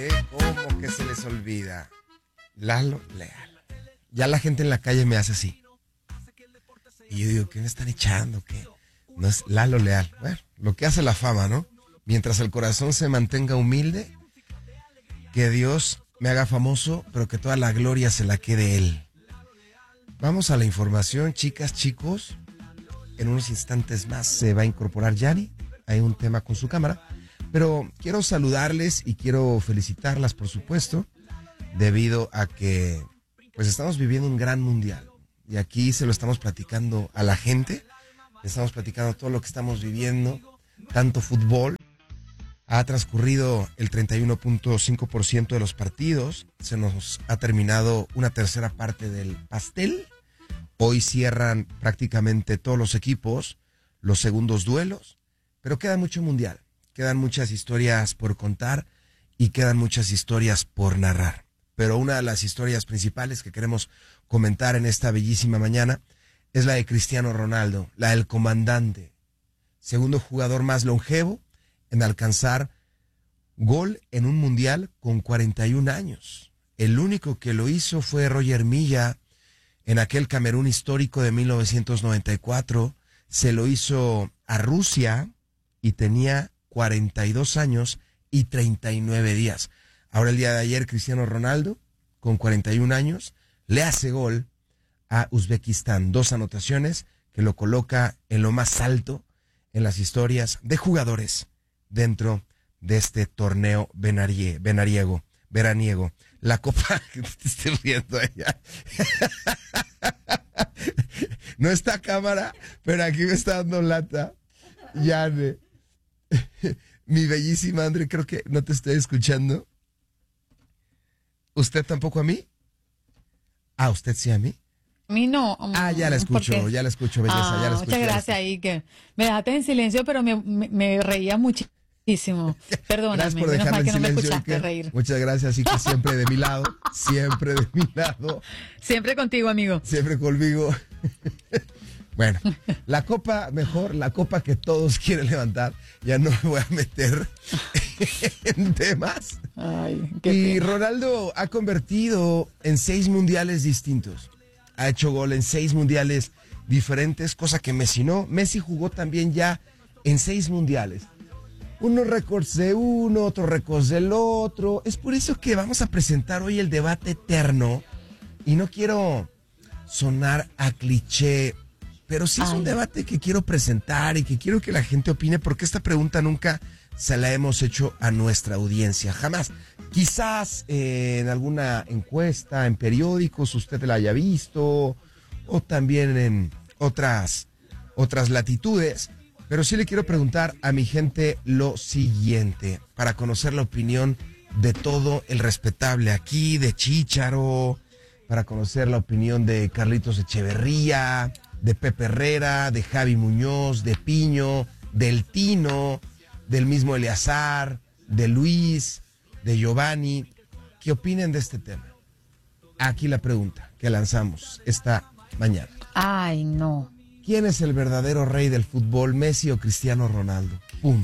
¿Cómo que se les olvida? Lalo Leal. Ya la gente en la calle me hace así. Y yo digo, ¿qué me están echando? ¿Qué? No es Lalo Leal. Bueno, lo que hace la fama, ¿no? Mientras el corazón se mantenga humilde, que Dios me haga famoso, pero que toda la gloria se la quede Él. Vamos a la información, chicas, chicos. En unos instantes más se va a incorporar Yani. Hay un tema con su cámara. Pero quiero saludarles y quiero felicitarlas, por supuesto, debido a que pues estamos viviendo un gran mundial. Y aquí se lo estamos platicando a la gente. Estamos platicando todo lo que estamos viviendo. Tanto fútbol. Ha transcurrido el 31.5% de los partidos. Se nos ha terminado una tercera parte del pastel. Hoy cierran prácticamente todos los equipos los segundos duelos. Pero queda mucho mundial. Quedan muchas historias por contar y quedan muchas historias por narrar. Pero una de las historias principales que queremos comentar en esta bellísima mañana es la de Cristiano Ronaldo, la del comandante, segundo jugador más longevo en alcanzar gol en un mundial con 41 años. El único que lo hizo fue Roger Milla en aquel Camerún histórico de 1994. Se lo hizo a Rusia y tenía 42 años y 39 días. Ahora el día de ayer Cristiano Ronaldo, con 41 años, le hace gol a Uzbekistán. 2 anotaciones que lo coloca en lo más alto en las historias de jugadores dentro de este torneo veraniego. La Copa... te estoy riendo allá. No está cámara, pero aquí me está dando lata. Yane. Mi bellísima Andre, creo que no te estoy escuchando. ¿Usted tampoco a mí? Ah, ¿usted sí a mí? A mí no. Ya la escucho, belleza, ya la escucho. Muchas gracias ahí, que me dejaste en silencio, pero me reía muchísimo. Perdóname, por menos mal que no me silencio, escuchaste reír. Muchas gracias, y que siempre de mi lado, siempre de mi lado. Siempre contigo, amigo. Siempre conmigo. Bueno, la copa mejor, la copa que todos quieren levantar. Ya no me voy a meter en temas. Ay, y Ronaldo ha convertido en 6 mundiales distintos. Ha hecho gol en 6 mundiales diferentes, cosa que Messi no. Messi jugó también ya en 6 mundiales. Unos récords de uno, otros récords del otro. Es por eso que vamos a presentar hoy el debate eterno. Y no quiero sonar a cliché, pero sí es un debate que quiero presentar y que quiero que la gente opine, porque esta pregunta nunca se la hemos hecho a nuestra audiencia, jamás. Quizás en alguna encuesta, en periódicos, usted la haya visto, o también en otras latitudes, pero sí le quiero preguntar a mi gente lo siguiente, para conocer la opinión de todo el respetable aquí, de Chícharo, para conocer la opinión de Carlitos Echeverría, de Pepe Herrera, de Javi Muñoz, de Piño, del Tino, del mismo Eleazar, de Luis, de Giovanni. ¿Qué opinen de este tema? Aquí la pregunta que lanzamos esta mañana. Ay, no. ¿Quién es el verdadero rey del fútbol, Messi o Cristiano Ronaldo? ¡Pum!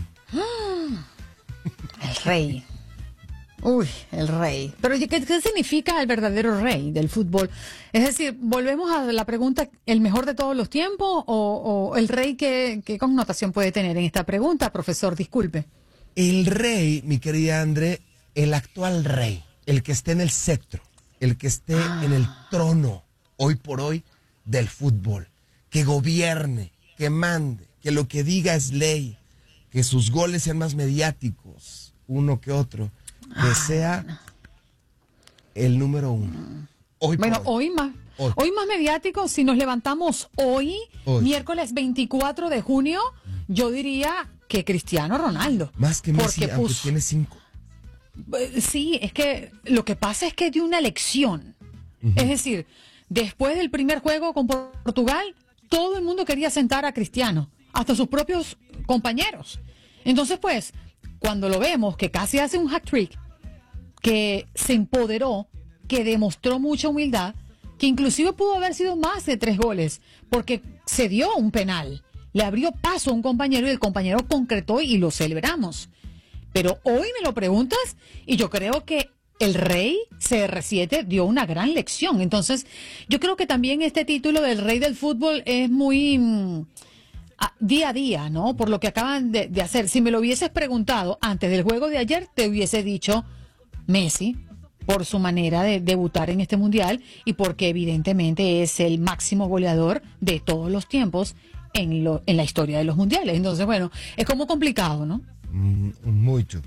El rey. Uy, el rey. Pero ¿qué significa el verdadero rey del fútbol? Es decir, volvemos a la pregunta, ¿el mejor de todos los tiempos o el rey qué connotación puede tener en esta pregunta, profesor? Disculpe. El rey, mi querida André, el actual rey, el que esté en el cetro, el que esté en el trono, hoy por hoy, del fútbol, que gobierne, que mande, que lo que diga es ley, que sus goles sean más mediáticos, uno que otro, que sea el número 1. Hoy más mediático. Si nos levantamos hoy, miércoles 24 de junio, yo diría que Cristiano Ronaldo. Más que Messi, aunque tiene 5. Sí, es que lo que pasa es que dio una lección. Es decir, después del primer juego con Portugal, todo el mundo quería sentar a Cristiano, hasta sus propios compañeros. Entonces, pues, cuando lo vemos que casi hace un hat-trick, que se empoderó, que demostró mucha humildad, que inclusive pudo haber sido más de 3 goles, porque se dio un penal, le abrió paso a un compañero y el compañero concretó y lo celebramos. Pero hoy me lo preguntas y yo creo que el Rey CR7 dio una gran lección. Entonces, yo creo que también este título del Rey del Fútbol es muy día a día, ¿no? Por lo que acaban de hacer. Si me lo hubieses preguntado antes del juego de ayer, te hubiese dicho Messi, por su manera de debutar en este mundial y porque evidentemente es el máximo goleador de todos los tiempos en la historia de los mundiales. Entonces, bueno, es como complicado, ¿no? Muito,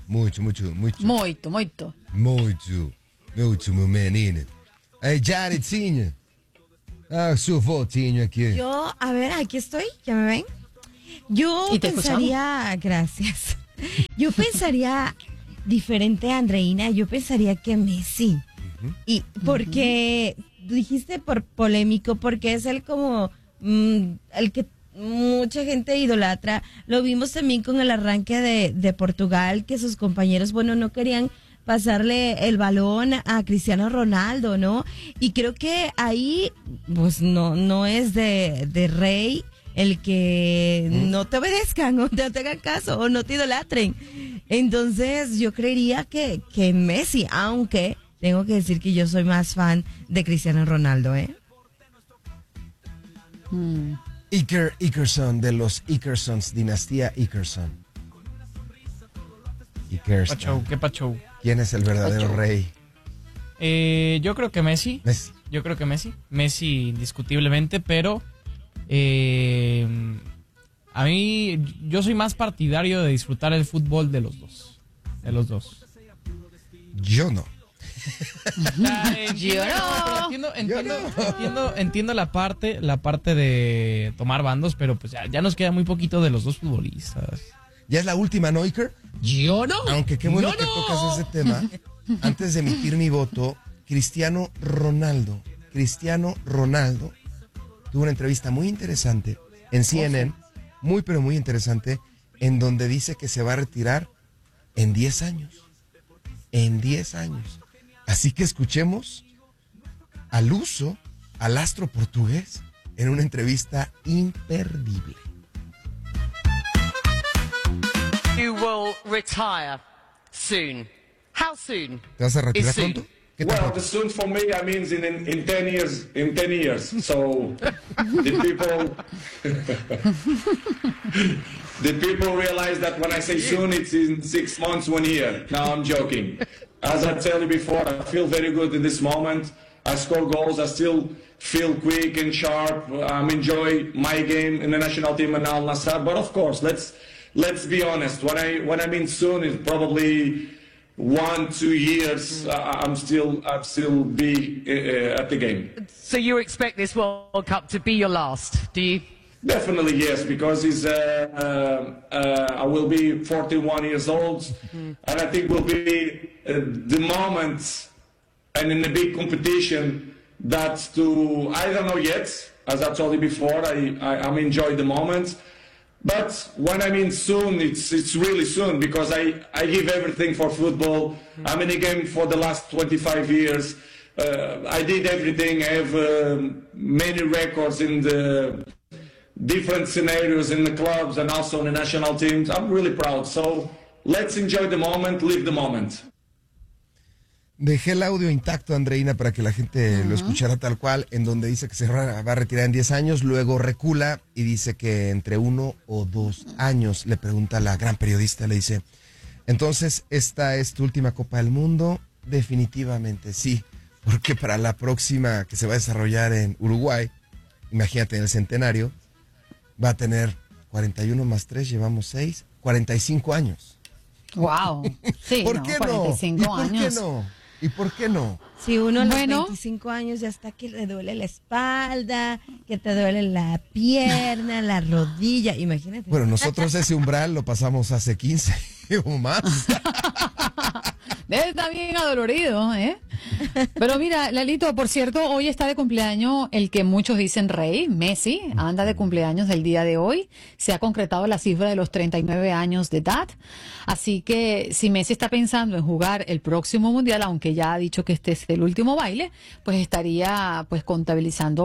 meu menino. Aí, Jaredzinho. Su votinho aqui. Yo, a ver, aquí estoy, ¿ya me ven? Yo ¿Y te pensaría, gracias. Yo pensaría diferente a Andreina, yo pensaría que Messi. Y porque dijiste por polémico, porque es el como el que mucha gente idolatra. Lo vimos también con el arranque de Portugal, que sus compañeros, bueno, no querían pasarle el balón a Cristiano Ronaldo, ¿no? Y creo que ahí, pues no es de Rey el que no te obedezcan o no te hagan caso o no te idolatren. Entonces yo creería que Messi, aunque tengo que decir que yo soy más fan de Cristiano Ronaldo, ¿eh? Ikerson, de los Ikersons, dinastía Ikerson. ¿Qué pacho? ¿Quién es el verdadero rey? Yo creo que Messi. Yo creo que Messi. Messi indiscutiblemente, pero a mí yo soy más partidario de disfrutar el fútbol de los dos. Yo no. Yo no. Entiendo la parte de tomar bandos, pero pues ya nos queda muy poquito de los dos futbolistas. Ya es la última, ¿no, Iker? Yo no. Aunque qué bueno que tocas ese tema. Antes de emitir mi voto, Cristiano Ronaldo tuvo una entrevista muy interesante en CNN, muy pero muy interesante, en donde dice que se va a retirar en 10 años. En 10 años. Así que escuchemos al astro portugués, en una entrevista imperdible. You will retire soon. How soon? ¿Te vas a retirar It's soon. pronto? ¿Qué tan Well, pronto? the soon for me, I mean, in 10 years. In 10 years. So the people realize that when I say soon, it's in 6 months, 1 year. No, I'm joking. As I tell you before, I feel very good in this moment. I score goals. I still feel quick and sharp. I'm enjoy my game in the national team and Al Nassr. But of course, let's be honest. When I mean soon, it's probably 1-2 years. I'm still be at the game. So you expect this World Cup to be your last, do you? Definitely yes, because I will be 41 years old, and I think will be the moment, and in a big competition, that I don't know yet. As I told you before, I'm enjoying the moment. But when I mean soon, it's really soon, because I give everything for football. I'm in the game for the last 25 years. I did everything. I have many records in the different scenarios in the clubs and also in the national teams. I'm really proud. So let's enjoy the moment, live the moment. Dejé el audio intacto, Andreina, para que la gente lo escuchara tal cual, en donde dice que se va a retirar en 10 años, luego recula y dice que entre 1 o 2 años. Le pregunta a la gran periodista, le dice, entonces, ¿esta es tu última Copa del Mundo? Definitivamente sí, porque para la próxima que se va a desarrollar en Uruguay, imagínate, en el centenario, va a tener 41 más 3, llevamos 6, 45 años. Wow. Sí, ¿Por qué no? 45 ¿Y por años. qué no? ¿Y por qué no? Si uno a los Bueno. 25 años ya está que le duele la espalda, que te duele la pierna, la rodilla, imagínate. Bueno, nosotros ese umbral lo pasamos hace 15 o más. Está bien adolorido, ¿eh? Pero mira, Lalito, por cierto, hoy está de cumpleaños el que muchos dicen rey, Messi, anda de cumpleaños el día de hoy. Se ha concretado la cifra de los 39 años de edad. Así que si Messi está pensando en jugar el próximo mundial, aunque ya ha dicho que este es el último baile, pues estaría pues contabilizando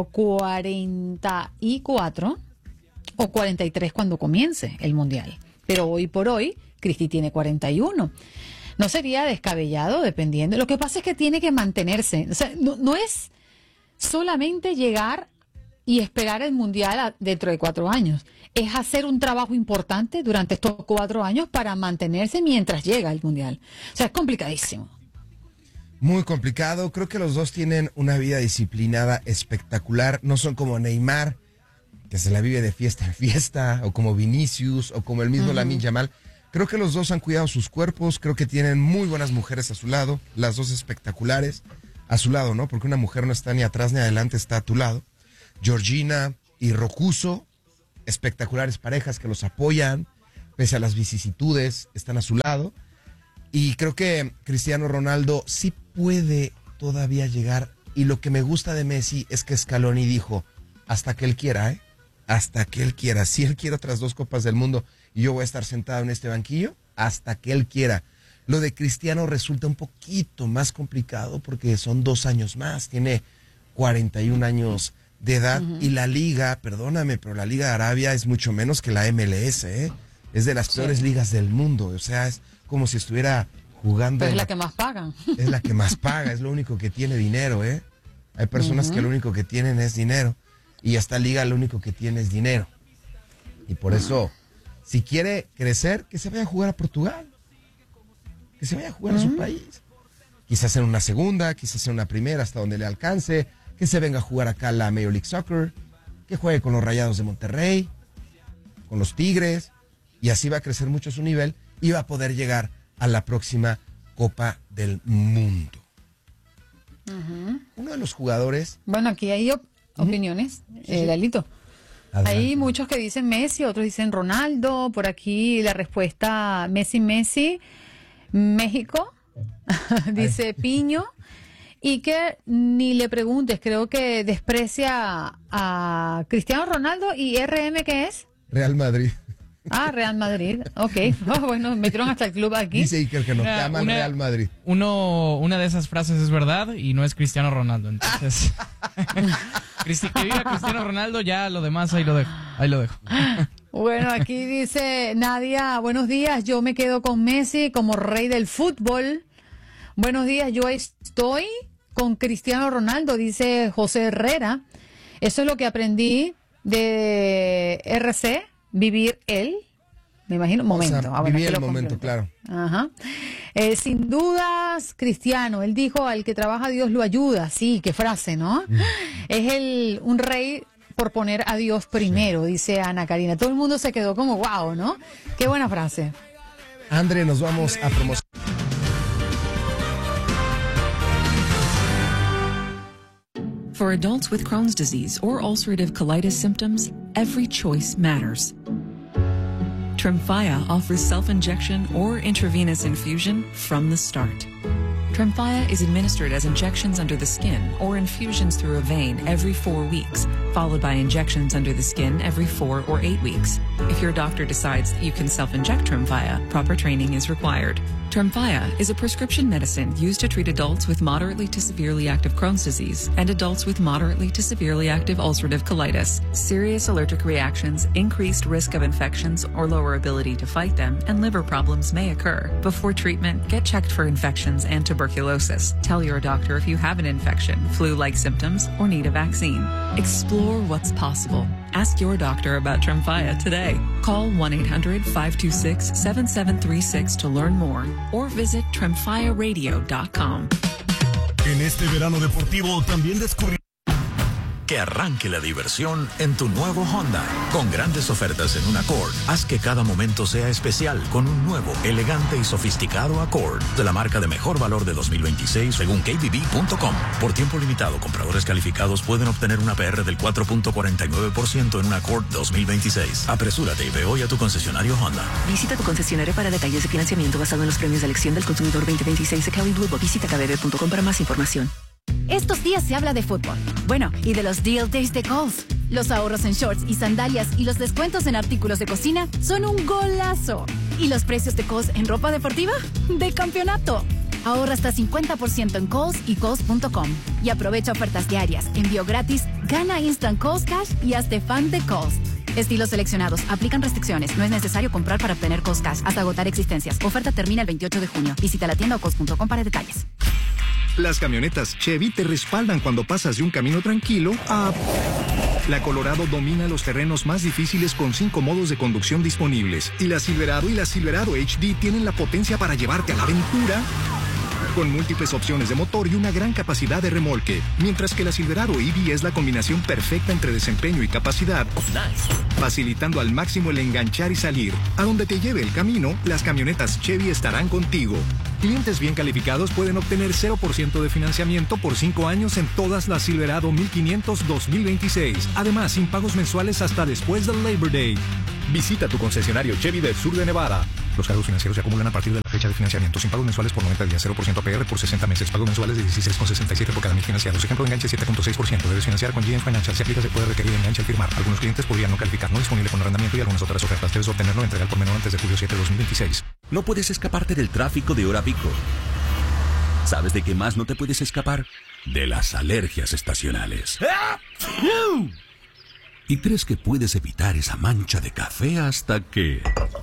44 o 43 cuando comience el mundial. Pero hoy por hoy, Cristi tiene 41. No sería descabellado, dependiendo. Lo que pasa es que tiene que mantenerse. O sea, no es solamente llegar y esperar el Mundial dentro de 4 años. Es hacer un trabajo importante durante estos 4 años para mantenerse mientras llega el Mundial. O sea, es complicadísimo. Muy complicado. Creo que los dos tienen una vida disciplinada espectacular. No son como Neymar, que se la vive de fiesta en fiesta, o como Vinicius, o como el mismo Lamine Yamal. Creo que los dos han cuidado sus cuerpos. Creo que tienen muy buenas mujeres a su lado. Las dos espectaculares a su lado, ¿no? Porque una mujer no está ni atrás ni adelante, está a tu lado. Georgina y Rocuso, espectaculares parejas que los apoyan, pese a las vicisitudes, están a su lado. Y creo que Cristiano Ronaldo sí puede todavía llegar. Y lo que me gusta de Messi es que Scaloni dijo, hasta que él quiera, ¿eh? Hasta que él quiera. Si él quiere otras 2 Copas del Mundo y yo voy a estar sentado en este banquillo, hasta que él quiera. Lo de Cristiano resulta un poquito más complicado porque son 2 años más. Tiene 41 años de edad y la liga, perdóname, pero la Liga de Arabia es mucho menos que la MLS, ¿eh? Es de las peores ligas del mundo. O sea, es como si estuviera jugando. Pero es la que más pagan. Es la que más paga, es lo único que tiene dinero, ¿eh? Hay personas que lo único que tienen es dinero. Y esta liga lo único que tiene es dinero. Y por eso, si quiere crecer, que se vaya a jugar a Portugal. Que se vaya a jugar a su país. Quizás en una segunda, quizás en una primera, hasta donde le alcance. Que se venga a jugar acá a la Major League Soccer. Que juegue con los Rayados de Monterrey. Con los Tigres. Y así va a crecer mucho su nivel. Y va a poder llegar a la próxima Copa del Mundo. Uno de los jugadores... Bueno, aquí hay opiniones, Lalito. Adelante. Hay muchos que dicen Messi, otros dicen Ronaldo. Por aquí la respuesta Messi, México, dice Piño. Y que ni le preguntes, creo que desprecia a Cristiano Ronaldo. ¿Y RM qué es? Real Madrid. Ah, Real Madrid, ok. Oh, bueno, metieron hasta el club aquí. Dice Iker que nos llaman Real Madrid. Una de esas frases es verdad y no es Cristiano Ronaldo. Entonces, que viva Cristiano Ronaldo, ya lo demás ahí lo dejo. Bueno, aquí dice Nadia, buenos días, yo me quedo con Messi como rey del fútbol. Buenos días, yo estoy con Cristiano Ronaldo, dice José Herrera. Eso es lo que aprendí de RC. Vivir él, me imagino, momento. O sea, vivir el momento, claro. Ajá. Sin dudas, Cristiano, él dijo, al que trabaja Dios lo ayuda. Sí, qué frase, ¿no? Es un rey por poner a Dios primero, dice Ana Karina. Todo el mundo se quedó como, wow, ¿no? Qué buena frase. André, nos vamos a promocionar. For adults with Crohn's disease or ulcerative colitis symptoms, every choice matters. Tremfya offers self-injection or intravenous infusion from the start. Tremfya is administered as injections under the skin or infusions through a vein every 4 weeks, followed by injections under the skin every 4 or 8 weeks. If your doctor decides that you can self-inject Tremfya, proper training is required. Tremfya is a prescription medicine used to treat adults with moderately to severely active Crohn's disease and adults with moderately to severely active ulcerative colitis. Serious allergic reactions, increased risk of infections or lower ability to fight them, and liver problems may occur. Before treatment, get checked for infections and tuberculosis. Tell your doctor if you have an infection, flu-like symptoms, or need a vaccine. Explore what's possible. Ask your doctor about Tremfya today. Call 1-800-526-7736 to learn more or visit tremfyaradio.com. En este verano deportivo también descubrí Que arranque la diversión en tu nuevo Honda. Con grandes ofertas en un Accord, haz que cada momento sea especial con un nuevo, elegante y sofisticado Accord de la marca de mejor valor de 2026 según kbb.com. Por tiempo limitado, compradores calificados pueden obtener una APR del 4.49% en un Accord 2026. Apresúrate y ve hoy a tu concesionario Honda. Visita tu concesionario para detalles de financiamiento basado en los premios de elección del consumidor 2026 de Kelly Blue Book. Visita kbb.com para más información. Estos días se habla de fútbol. Bueno, y de los Deal Days de Kohl's. Los ahorros en shorts y sandalias y los descuentos en artículos de cocina son un golazo. ¿Y los precios de Kohl's en ropa deportiva? ¡De campeonato! Ahorra hasta 50% en Kohl's y Kohl's.com. Y aprovecha ofertas diarias, envío gratis, gana Instant Kohl's Cash y hazte fan de Kohl's. Estilos seleccionados. Aplican restricciones. No es necesario comprar para obtener Kohl's Cash hasta agotar existencias. Oferta termina el 28 de junio. Visita la tienda o kohls.com para detalles. Las camionetas Chevy te respaldan cuando pasas de un camino tranquilo a... La Colorado domina los terrenos más difíciles con 5 modos de conducción disponibles. Y la Silverado HD tienen la potencia para llevarte a la aventura con múltiples opciones de motor y una gran capacidad de remolque. Mientras que la Silverado EV es la combinación perfecta entre desempeño y capacidad, facilitando al máximo el enganchar y salir. A donde te lleve el camino, las camionetas Chevy estarán contigo. Clientes bien calificados pueden obtener 0% de financiamiento por 5 años en todas las Silverado 1500 2026. Además, sin pagos mensuales hasta después del Labor Day. Visita tu concesionario Chevy del sur de Nevada. Los cargos financieros se acumulan a partir de la fecha de financiamiento. Sin pagos mensuales por 90 días, 0% APR por 60 meses. Pagos mensuales de 16,67 por cada 1000 financiados. Ejemplo de enganche 7,6%. Debes financiar con GM Financial. Si aplica, se puede requerir enganche al firmar. Algunos clientes podrían no calificar. No disponible con arrendamiento y algunas otras ofertas. Debes obtenerlo entrega por menor antes de julio 7 de 2026. No puedes escaparte del tráfico de hora pico. ¿Sabes de qué más no te puedes escapar? De las alergias estacionales. Y crees que puedes evitar esa mancha de café hasta que...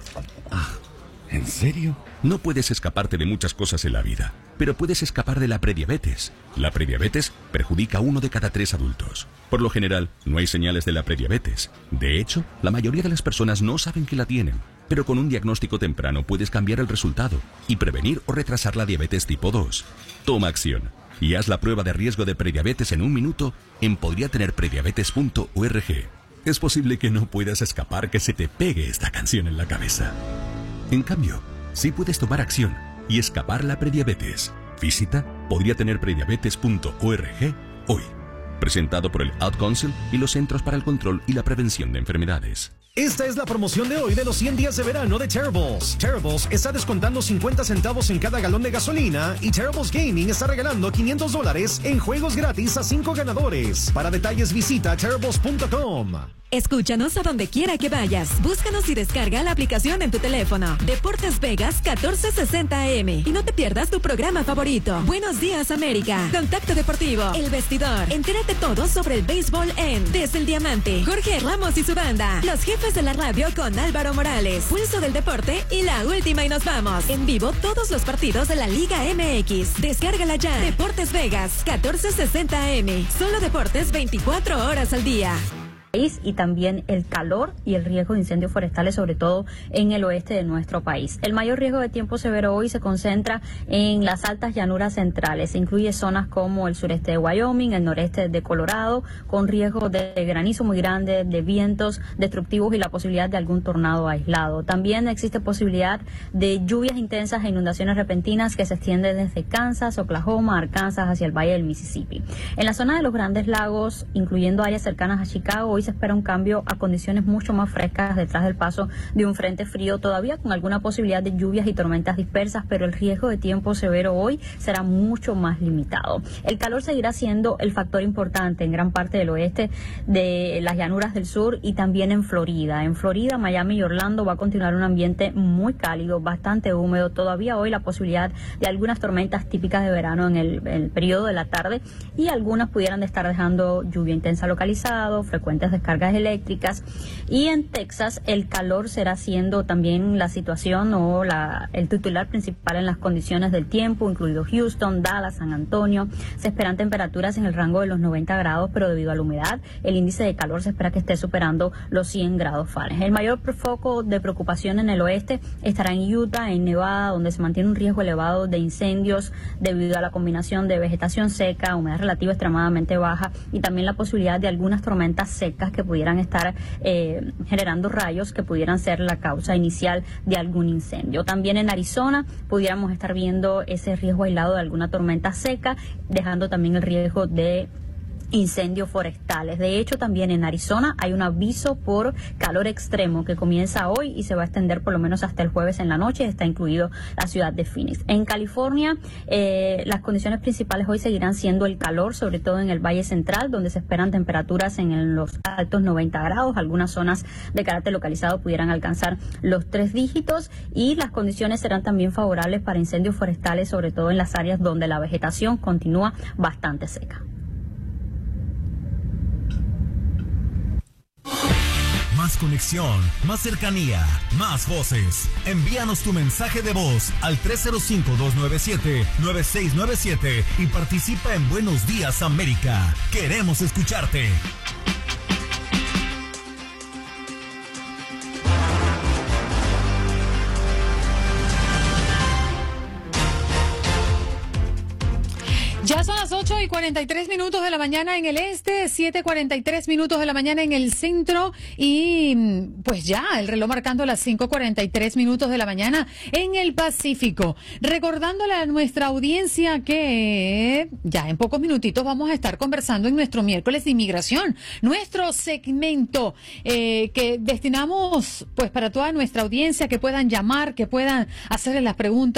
¿En serio? No puedes escaparte de muchas cosas en la vida, pero puedes escapar de la prediabetes. La prediabetes perjudica a 1 de cada 3 adultos. Por lo general, no hay señales de la prediabetes. De hecho, la mayoría de las personas no saben que la tienen. Pero con un diagnóstico temprano puedes cambiar el resultado y prevenir o retrasar la diabetes tipo 2. Toma acción y haz la prueba de riesgo de prediabetes en 1 minuto en podriatenerprediabetes.org. Es posible que no puedas escapar que se te pegue esta canción en la cabeza. En cambio, sí puedes tomar acción y escapar la prediabetes. Visita podriatenerprediabetes.org hoy. Presentado por el Ad Council y los Centros para el Control y la Prevención de Enfermedades. Esta es la promoción de hoy de los 100 días de verano de Terribles. Terribles está descontando 50 centavos en cada galón de gasolina y Terribles Gaming está regalando $500 en juegos gratis a 5 ganadores. Para detalles visita terribles.com. Escúchanos a donde quiera que vayas. Búscanos y descarga la aplicación en tu teléfono. Deportes Vegas 1460 AM. Y no te pierdas tu programa favorito. Buenos Días América. Contacto Deportivo. El Vestidor. Entérate todo sobre el béisbol en Desde el Diamante. Jorge Ramos y su banda. Los jefes de la radio con Álvaro Morales. Pulso del Deporte y la última y nos vamos. En vivo todos los partidos de la Liga MX. Descárgala ya. Deportes Vegas 1460 AM. Solo deportes 24 horas al día. Y también el calor y el riesgo de incendios forestales, sobre todo en el oeste de nuestro país. El mayor riesgo de tiempo severo hoy se concentra en las altas llanuras centrales. Incluye zonas como el sureste de Wyoming, el noreste de Colorado, con riesgo de granizo muy grande, de vientos destructivos y la posibilidad de algún tornado aislado. También existe posibilidad de lluvias intensas e inundaciones repentinas que se extienden desde Kansas, Oklahoma, Arkansas hacia el valle del Mississippi. En la zona de los Grandes Lagos, incluyendo áreas cercanas a Chicago, hoy se espera un cambio a condiciones mucho más frescas detrás del paso de un frente frío, todavía con alguna posibilidad de lluvias y tormentas dispersas, pero el riesgo de tiempo severo hoy será mucho más limitado. El calor seguirá siendo el factor importante en gran parte del oeste de las llanuras del sur y también en Florida. En Florida, Miami y Orlando va a continuar un ambiente muy cálido, bastante húmedo. Todavía hoy la posibilidad de algunas tormentas típicas de verano en el periodo de la tarde y algunas pudieran estar dejando lluvia intensa localizado, frecuentes descargas eléctricas. Y en Texas el calor será siendo también la situación o el titular principal en las condiciones del tiempo, incluido Houston, Dallas, San Antonio. Se esperan temperaturas en el rango de los 90 grados, pero debido a la humedad, el índice de calor se espera que esté superando los 100 grados Fahrenheit. El mayor foco de preocupación en el oeste estará en Utah, en Nevada, donde se mantiene un riesgo elevado de incendios debido a la combinación de vegetación seca, humedad relativa extremadamente baja y también la posibilidad de algunas tormentas secas que pudieran estar generando rayos que pudieran ser la causa inicial de algún incendio. También en Arizona pudiéramos estar viendo ese riesgo aislado de alguna tormenta seca, dejando también el riesgo de incendios forestales. De hecho, también en Arizona hay un aviso por calor extremo que comienza hoy y se va a extender por lo menos hasta el jueves en la noche. Está incluido la ciudad de Phoenix. En California, las condiciones principales hoy seguirán siendo el calor, sobre todo en el Valle Central, donde se esperan temperaturas en los altos 90 grados. Algunas zonas de carácter localizado pudieran alcanzar los 3 dígitos y las condiciones serán también favorables para incendios forestales, sobre todo en las áreas donde la vegetación continúa bastante seca. Más conexión, más cercanía, más voces. Envíanos tu mensaje de voz al 305-297-9697 y participa en Buenos Días América. Queremos escucharte. Ya son las 8:43 de la mañana en el este, 7:43 de la mañana en el centro y pues ya el reloj marcando las 5:43 de la mañana en el Pacífico. Recordándole a nuestra audiencia que ya en pocos minutitos vamos a estar conversando en nuestro miércoles de inmigración, nuestro segmento que destinamos pues para toda nuestra audiencia, que puedan llamar, que puedan hacerle las preguntas